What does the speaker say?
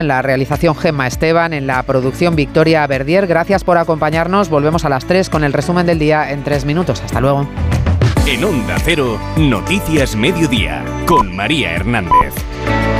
En la realización Gemma Esteban, en la producción Victoria Verdier. Gracias por acompañarnos. Volvemos a las 3 con el resumen del día en 3 minutos. Hasta luego. En Onda Cero, Noticias Mediodía, con María Hernández.